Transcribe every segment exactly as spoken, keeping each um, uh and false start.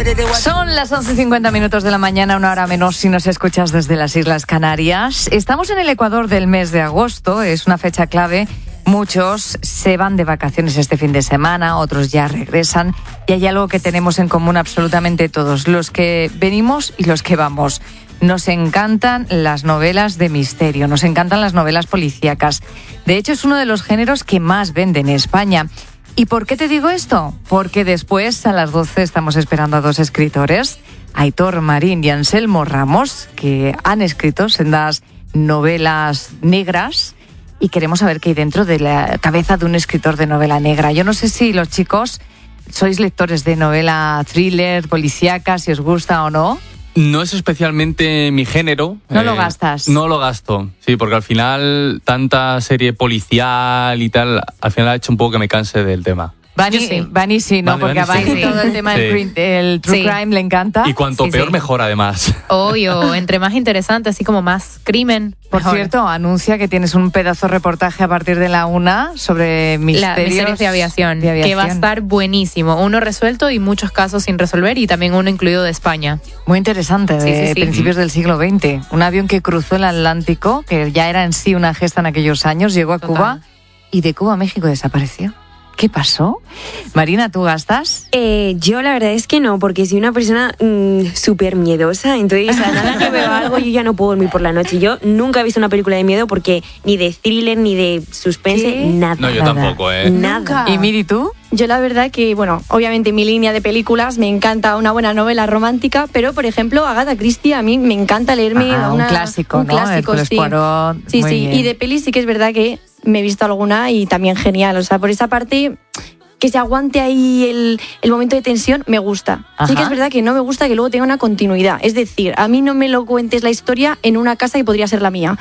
Son las once y cincuenta minutos de la mañana, una hora menos si nos escuchas desde las Islas Canarias. Estamos en el Ecuador del mes de agosto, es una fecha clave. Muchos se van de vacaciones este fin de semana, otros ya regresan. Y hay algo que tenemos en común absolutamente todos, los que venimos y los que vamos. Nos encantan las novelas de misterio, nos encantan las novelas policíacas. De hecho, es uno de los géneros que más venden en España. ¿Y por qué te digo esto? Porque después, a las doce, estamos esperando a dos escritores, Aitor Marín y Anselmo Ramos, que han escrito sendas novelas negras y queremos saber qué hay dentro de la cabeza de un escritor de novela negra. Yo no sé si los chicos sois lectores de novela thriller, policíaca, si os gusta o no. No es especialmente mi género. ¿No eh, lo gastas? No lo gasto, sí, porque al final tanta serie policial y tal, al final ha hecho un poco que me canse del tema. Vani sí, Vani sí, ¿no? Vale, porque Vani a Vani sí. todo el tema del Sí. crime, el true Sí. crime le encanta. Y cuanto Sí, peor, sí. mejor además. Obvio, entre más interesante, así como más crimen. Por mejor. cierto, anuncia que tienes un pedazo de reportaje a partir de la una sobre La misterios, misterios de aviación, de aviación. que va a estar buenísimo. Uno resuelto y muchos casos sin resolver, y también uno incluido de España. Muy interesante, de Sí, sí, sí. principios del siglo veinte. Un avión que cruzó el Atlántico, que ya era en sí una gesta en aquellos años, llegó a Total. Cuba y de Cuba a México desapareció. ¿Qué pasó? Marina, ¿tú gastas? Eh, yo la verdad es que no, porque soy una persona mmm, súper miedosa, entonces a nada que veo algo yo ya no puedo dormir por la noche. Yo nunca he visto una película de miedo porque ni de thriller ni de suspense, ¿Qué? nada. No, yo nada, tampoco, ¿eh? Nada. ¿Y Miri, tú? Yo la verdad que, bueno, obviamente mi línea de películas me encanta una buena novela romántica, pero por ejemplo Agatha Christie a mí me encanta leerme Ah, una, un clásico, un ¿no? clásico, Hércules sí. Poirot, Sí, muy sí. bien. Y de pelis sí que es verdad que me he visto alguna y también genial. O sea, por esa parte que se aguante ahí el, el momento de tensión me gusta. Ajá. Sí que es verdad que no me gusta que luego tenga una continuidad. Es decir, a mí no me lo cuentes la historia en una casa que podría ser la mía.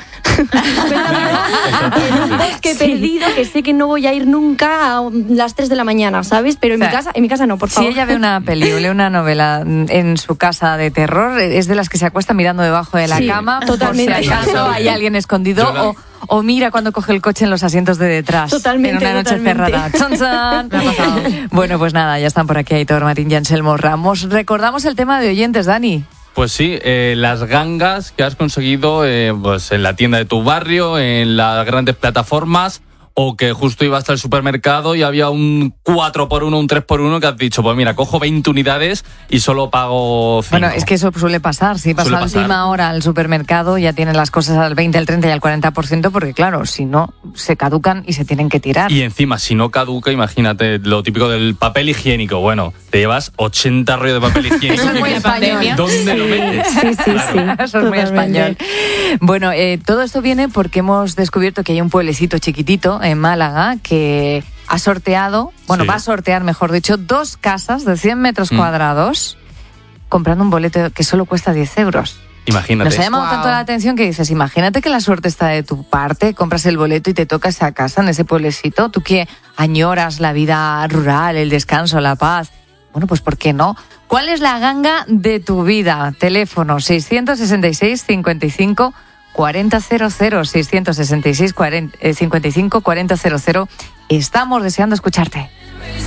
En un bosque perdido que sé que no voy a ir nunca a las tres de la mañana, ¿sabes? Pero en O sea, mi casa, en mi casa no, por Si favor. ella ve una peli o lee una novela en su casa de terror, es de las que se acuesta mirando debajo de la Sí, cama, totalmente. por si acaso hay alguien escondido, Yo la- o, o mira cuando coge el coche en los asientos de detrás. Totalmente, En una noche totalmente. cerrada. ¡Chan, chan! Me ha pasado. Bueno, pues nada, ya están por aquí Aitor Marín y Anselmo Ramos. Recordamos el tema de oyentes, Dani. Pues sí, eh, las gangas que has conseguido eh, pues en la tienda de tu barrio, en las grandes plataformas, o que justo ibas hasta el supermercado y había un cuatro por uno, un tres por uno que has dicho, pues mira, cojo veinte unidades y solo pago cinco. Bueno, es que eso suele pasar. Si vas Suele a la pasar. última hora al supermercado, ya tienen las cosas al veinte, al treinta y al cuarenta por ciento, porque claro, si no, se caducan y se tienen que tirar. Y encima, si no caduca, imagínate, lo típico del papel higiénico. Bueno, te llevas ochenta rollos de papel higiénico. Eso es muy La español. pandemia. ¿Dónde lo metes? Sí, sí, Claro. sí. Eso es muy Totalmente. español. Bueno, eh, todo esto viene porque hemos descubierto que hay un pueblecito chiquitito en Málaga que ha sorteado, bueno, Sí. va a sortear, mejor dicho, dos casas de cien metros Mm. cuadrados comprando un boleto que solo cuesta diez euros. Imagínate. Nos ha llamado Wow. tanto la atención que dices, imagínate que la suerte está de tu parte, compras el boleto y te toca esa casa en ese pueblecito, tú que añoras la vida rural, el descanso, la paz. Bueno, pues ¿por qué no? ¿Cuál es la ganga de tu vida? Teléfono seiscientos sesenta y seis, cincuenta y cinco, cuarenta cero cero, seiscientos sesenta y seis, cincuenta y cinco, cuarenta cero cero. Estamos deseando escucharte.